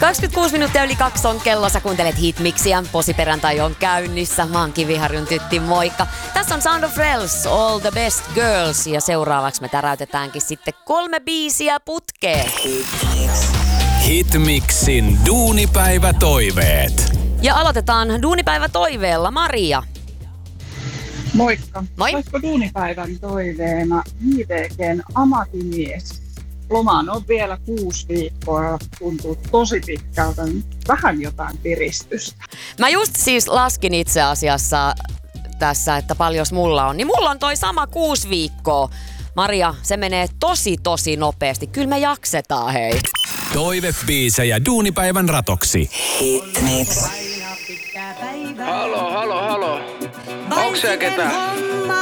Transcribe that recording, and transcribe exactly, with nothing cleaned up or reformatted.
kaksikymmentäkuusi minuuttia yli kaksi on kello. Sä kuuntelet Hitmixiä. Posiperjantai on käynnissä. Mä oon Kiviharjun Tytti, moikka. Tässä on Sound of Rels, All the Best Girls. Ja seuraavaksi me täräytetäänkin sitten kolme biisiä putkeen. Hitmixin duunipäivätoiveet. Ja aloitetaan duunipäivä toiveella. Maria. Moikka. Moi. Olisiko duunipäivän toiveena J V G:n ammattimies? Lomaan on vielä kuusi viikkoa, tuntuu tosi pitkältä, vähän jotain piristystä. Mä just siis laskin itse asiassa tässä, että paljos mulla on. Niin mulla on toi sama kuusi viikkoa. Maria, se menee tosi tosi nopeasti. Kyllä me jaksetaan, hei. Toivebiisejä duunipäivän ratoksi. Halo, halo, halo. Onks siellä ketään?